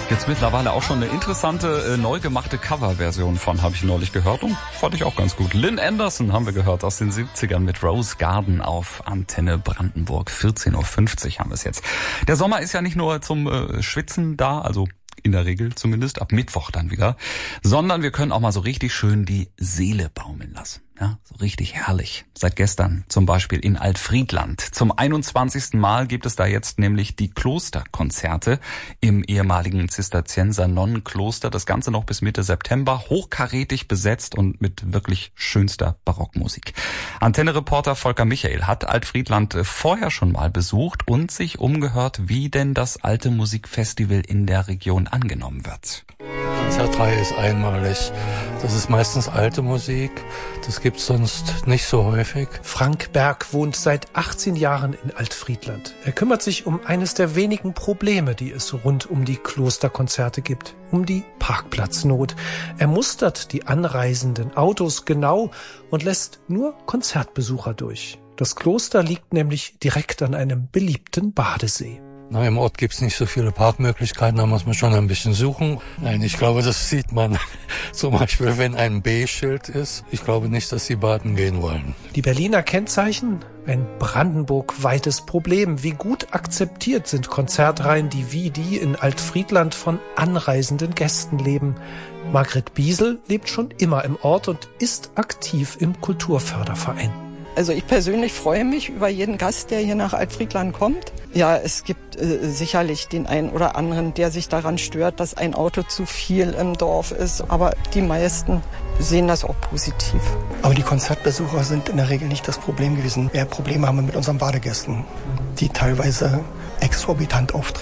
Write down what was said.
Jetzt mittlerweile auch schon eine interessante, neu gemachte Coverversion von, habe ich neulich gehört und fand ich auch ganz gut. Lynn Anderson haben wir gehört aus den 70ern mit Rose Garden auf Antenne Brandenburg. 14.50 Uhr haben wir es jetzt. Der Sommer ist ja nicht nur zum Schwitzen da, also in der Regel zumindest, ab Mittwoch dann wieder, sondern wir können auch mal so richtig schön die Seele baumeln lassen. Ja, so richtig herrlich. Seit gestern zum Beispiel in Altfriedland. Zum 21. Mal gibt es da jetzt nämlich die Klosterkonzerte im ehemaligen Zisterzienser-Nonnenkloster. Das Ganze noch bis Mitte September, hochkarätig besetzt und mit wirklich schönster Barockmusik. Antenne-Reporter Volker Michael hat Altfriedland vorher schon mal besucht und sich umgehört, wie denn das alte Musikfestival in der Region angenommen wird. Konzertreihe ist einmalig. Das ist meistens alte Musik. Das gibt's sonst nicht so häufig. Frank Berg wohnt seit 18 Jahren in Altfriedland. Er kümmert sich um eines der wenigen Probleme, die es rund um die Klosterkonzerte gibt. Um die Parkplatznot. Er mustert die anreisenden Autos genau und lässt nur Konzertbesucher durch. Das Kloster liegt nämlich direkt an einem beliebten Badesee. Na, im Ort gibt's nicht so viele Parkmöglichkeiten, da muss man schon ein bisschen suchen. Nein, ich glaube, das sieht man zum Beispiel, wenn ein B-Schild ist. Ich glaube nicht, dass sie baden gehen wollen. Die Berliner Kennzeichen? Ein brandenburgweites Problem. Wie gut akzeptiert sind Konzertreihen, die wie die in Altfriedland von anreisenden Gästen leben? Margret Biesel lebt schon immer im Ort und ist aktiv im Kulturförderverein. Also ich persönlich freue mich über jeden Gast, der hier nach Altfriedland kommt. Ja, es gibt sicherlich den einen oder anderen, der sich daran stört, dass ein Auto zu viel im Dorf ist. Aber die meisten sehen das auch positiv. Aber die Konzertbesucher sind in der Regel nicht das Problem gewesen. Mehr Probleme haben wir mit unseren Badegästen, die teilweise exorbitant auftreten.